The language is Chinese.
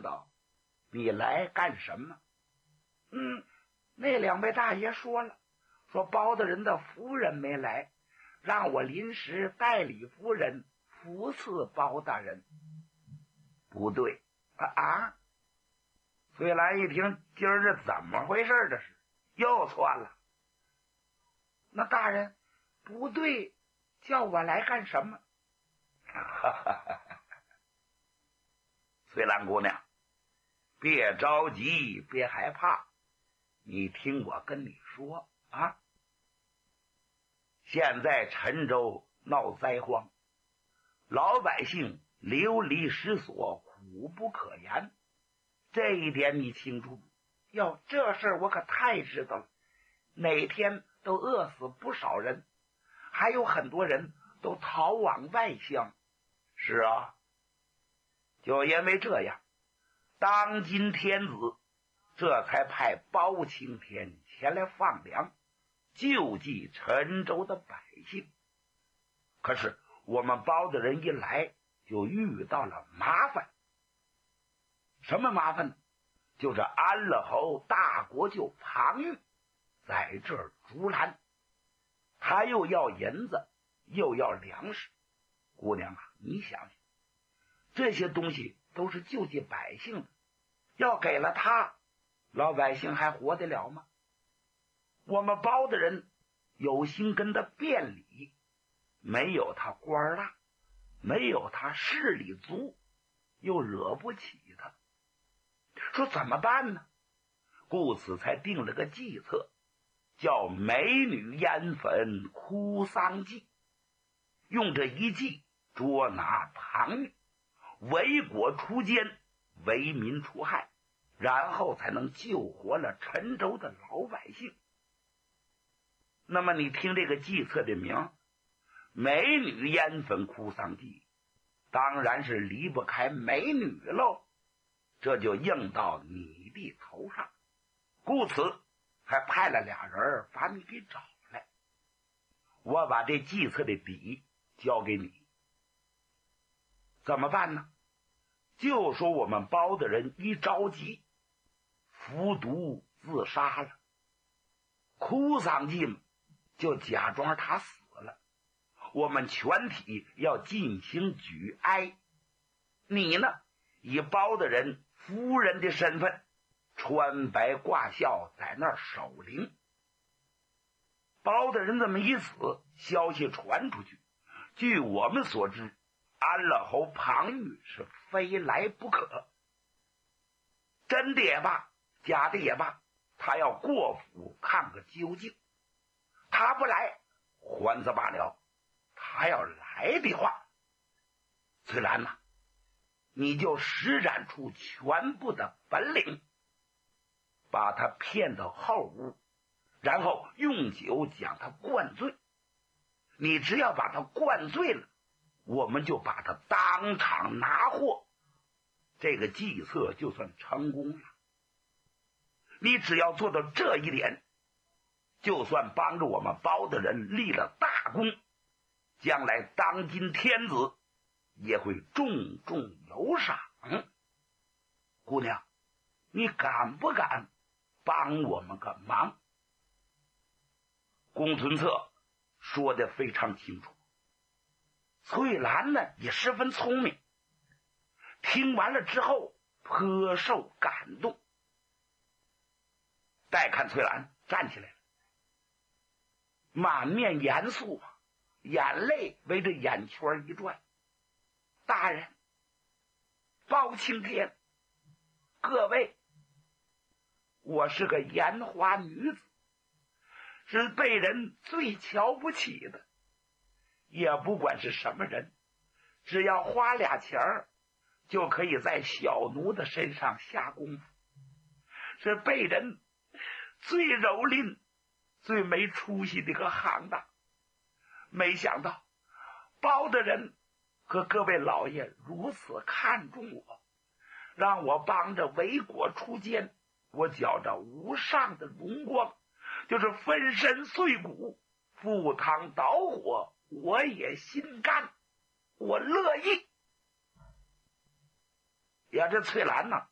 道你来干什么？那两位大爷说了，说包大人的夫人没来，让我临时代理夫人服侍包大人。不对啊！翠兰一听，今儿这怎么回事？这是又错了。那大人不对，叫我来干什么？翠兰姑娘，别着急，别害怕，你听我跟你说啊。现在陈州闹灾荒，老百姓流离失所，苦不可言，这一点你清楚？哟，这事儿我可太知道了，哪天都饿死不少人，还有很多人都逃往外乡。是啊，就因为这样，当今天子这才派包青天前来放粮，救济陈州的百姓。可是我们包大人一来，就遇到了麻烦。什么麻烦呢？就是安乐侯大国舅庞玉在这儿竹篮，他又要银子，又要粮食。姑娘啊，你想想，这些东西都是救济百姓的，要给了他，老百姓还活得了吗？我们包大人有心跟他辩理，没有他官大，没有他势力足，又惹不起他，说怎么办呢？故此才定了个计策，叫美女烟粉哭丧计，用这一计捉拿庞玉，为国除奸，为民除害，然后才能救活了陈州的老百姓。那么你听这个计策的名，美女烟粉哭丧计，当然是离不开美女喽，这就应到你的头上，故此还派了俩人把你给找来。我把这计策的底交给你，怎么办呢？就说我们包大人一着急，服毒自杀了，哭丧计嘛，就假装他死了，我们全体要进行举哀。你呢，以包大人夫人的身份，穿白挂孝，在那儿守灵。包大人这么一死，消息传出去，据我们所知，安乐侯庞玉是非来不可。真的也罢，假的也罢，他要过府看个究竟。他不来，还则罢了；他要来的话，翠兰呐，你就施展出全部的本领，把他骗到后屋，然后用酒将他灌醉。你只要把他灌醉了，我们就把他当场拿获，这个计策就算成功了。你只要做到这一点，就算帮着我们包大人立了大功，将来当今天子也会重重有赏。姑娘，你敢不敢帮我们个忙？公孙策说得非常清楚，翠兰呢也十分聪明，听完了之后颇受感动。再看翠兰站起来了，满面严肃，眼泪围着眼圈一转。大人，包青天，各位，我是个烟花女子，是被人最瞧不起的，也不管是什么人，只要花俩钱儿，就可以在小奴的身上下功夫，是被人最蹂躏、最没出息的个行当。没想到包大人和各位老爷如此看重我，让我帮着为国除奸，我觉着无上的荣光，就是粉身碎骨、赴汤蹈火，我也心甘，我乐意。呀，这翠兰呢，